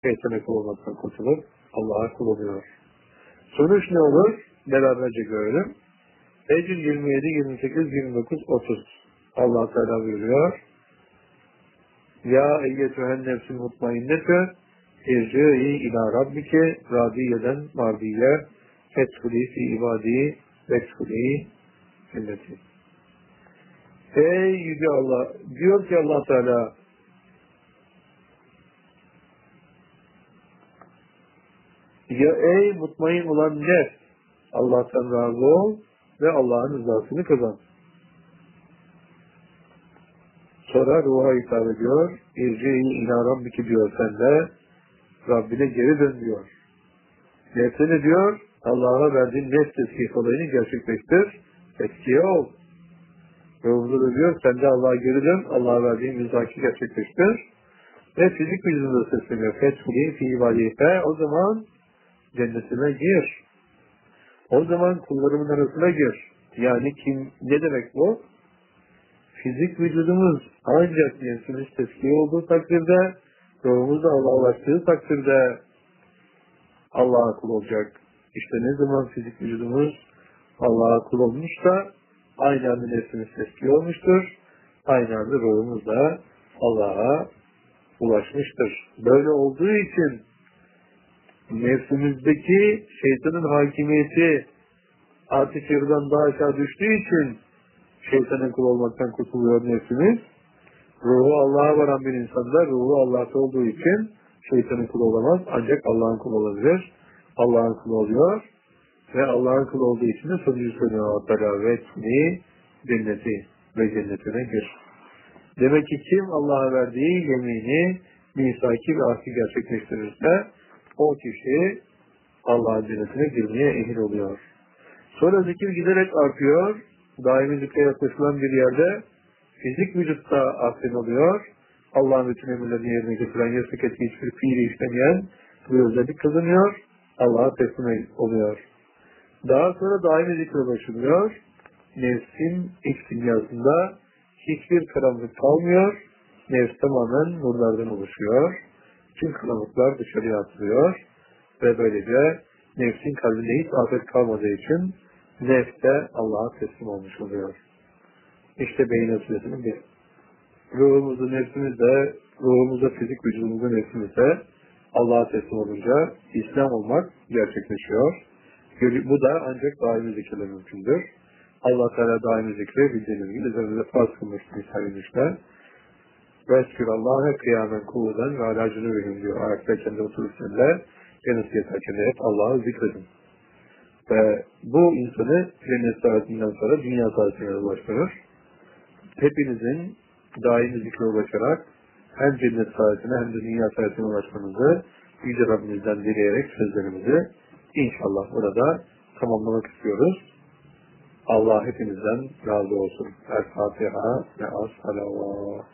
şeytana kul olmaktan kurtulup Allah'a kul oluyor. Sonuç ne olur? Beraberce görelim. Ecil 27, 28, 29, 30. Allah Teala buyuruyor. Ya eyyetühen nefsül mutmainnete irci'i ila rabbike radiyeden mardiye fethuli fi ibadi vethuli cenneti. Ey yüce Allah! Diyor ki Allah Teala, ya ey mutmain olan nefs, Allah'tan razı ol ve Allah'ın rızasını kazan. Sonra ruha hitap ediyor. İrci'i ila rabbiki diyor, sen de Rabbine geri dön diyor. Nefse ne diyor? Allah'a verdiğin nefs teskih olayını gerçekleştir. Teskiye ol. Ruhumuza da diyor, sen de Allah'a geri dön. Allah'a verdiğin rızaki gerçekleştir. Ve fizik vücudunda sesleniyor. Fethuli fi ibadiyete. O zaman cennetine gir. O zaman kullarımın arasına gir. Yani ne demek bu? Fizik vücudumuz ancak nefsimiz teskiye olduğu takdirde, ruhumuz da Allah'a ulaştığı takdirde Allah'a kul olacak. İşte ne zaman fizik vücudumuz Allah'a kul olmuşsa aynı anda nefsimiz teskiye olmuştur. Aynı anda ruhumuz da Allah'a ulaşmıştır. Böyle olduğu için nefsimizdeki şeytanın hakimiyeti artık yarıdan daha aşağı düştüğü için şeytanın kul olmaktan kurtuluyor nefsimiz. Ruhu Allah'a varan bir insanda ruhu Allah'ta olduğu için şeytanın kulu olamaz. Ancak Allah'ın kulu olabilir. Allah'ın kulu oluyor. Ve Allah'ın kulu olduğu için de sonucu söylüyor Allah Teala ve cenneti ve cennetine gir. Demek ki kim Allah'a verdiği yemini, misaki ve ahdi gerçekleştirirse o kişi Allah'ın cennetine girmeye ehil oluyor. Sonra zikir giderek artıyor. Daimi zikre yaklaşılan bir yerde fizik vücutta ahsen oluyor. Allah'ın bütün emirlerini yerine getiren, yasak ettiği hiçbir fiili işlemeyen bir özellik kazanıyor. Allah'a teslim oluyor. Daha sonra daimi zikre başlıyor. Nefsin iç dünyasında hiçbir karanlık kalmıyor. Nefs tamamen nurlardan oluşuyor. Tüm karanlıklar dışarıya atılıyor. Ve böylece nefsin kalbinde hiç afet kalmadığı için nefs de Allah'a teslim olmuş oluyor. İşte beyin asılesinin bir. Ruhumuzda, nefsimizde, ruhumuzda, fizik vücudumuzda, nefsimizde Allah'a teslim olunca İslam olmak gerçekleşiyor. Bu da ancak daimi zikirle mümkündür. Allah Teala daimi zikri bildiğiniz gibi üzerinde farz kılmıştır misal-i Veskür Allah'a kıyamen kuvveden ve alacını verin diyor. Ayakta kendi otururkenle cennet yatarken hep Allah'ı zikredin. Ve bu insanı cennet saatinden sonra dünya saatine ulaştırır. Hepinizin daimi zikre ulaşarak hem cennet saatine hem de dünya saatine ulaşmanızı Yüce Rabbimizden dileyerek sözlerimizi inşallah burada tamamlamak istiyoruz. Allah hepinizden razı olsun. El-Fatiha ve as-salavat.